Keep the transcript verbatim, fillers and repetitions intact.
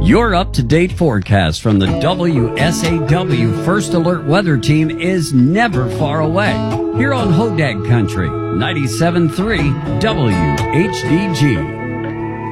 Your up-to-date forecast from the W S A W First Alert Weather Team is never far away. Here on Hodag Country, ninety-seven point three W H D G.